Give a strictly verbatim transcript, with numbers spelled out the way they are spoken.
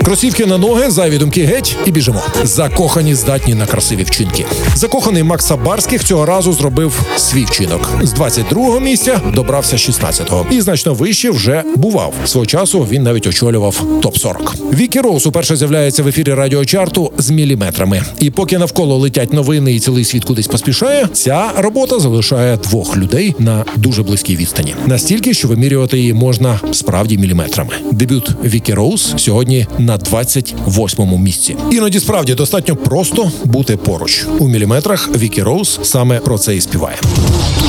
Кросівки на ноги, зайві думки геть і біжимо. Закохані здатні на красиві вчинки. Закоханий Макс Сабарських цього разу зробив свій вчинок. З двадцять другого місця добрався шістнадцятого. І значно вище вже бував. Свого часу він навіть очолював топ сорок. Вікі Роуз уперше з'являється в ефірі радіочарту з міліметрами. І поки навколо летять новини і цілий світ кудись поспішає, ця робота залишає двох людей на дуже близькій відстані. Настільки, що вимірювати її можна справді міліметрами. Дебют Вікі Роуз сьогодні на двадцять восьмому місці. Іноді справді достатньо просто бути поруч. У міліметрах Вікі Роуз саме про це і співає.